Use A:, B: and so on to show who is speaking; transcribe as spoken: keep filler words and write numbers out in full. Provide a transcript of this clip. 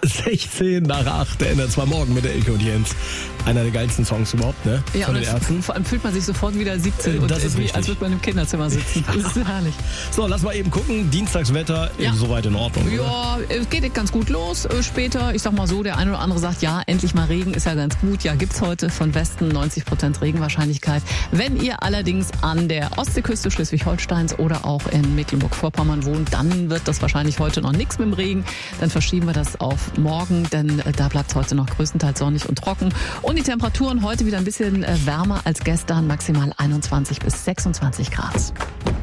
A: sechzehn nach acht, der N R zwei Morgen mit der Elke und Jens. Einer der geilsten Songs überhaupt, ne?
B: Ja,
A: Von
B: und
A: den
B: das,
A: Ärzten.
B: vor allem fühlt man sich sofort wieder siebzehn
A: Äh,
B: und
A: das ist
B: irgendwie,
A: richtig.
B: als würde man im Kinderzimmer sitzen. Das ist herrlich.
A: So, lass mal eben gucken. Dienstagswetter,
B: Ja.
A: soweit in Ordnung. Oder?
B: Ja, es geht ganz gut los. Äh, Später, ich sag mal so, der eine oder andere sagt, ja, endlich mal Regen, ist ja ganz gut. Ja, gibt's heute von Westen neunzig Prozent Regenwahrscheinlichkeit. Wenn ihr allerdings an der Ostseeküste Schleswig-Holsteins oder auch in Mecklenburg-Vorpommern wohnt, dann wird das wahrscheinlich heute noch nichts mit dem Regen. Dann verschieben wir das auf morgen, denn äh, da bleibt es heute noch größtenteils sonnig und trocken. Und die Temperaturen heute wieder ein bisschen äh, wärmer als gestern, maximal einundzwanzig bis sechsundzwanzig Grad.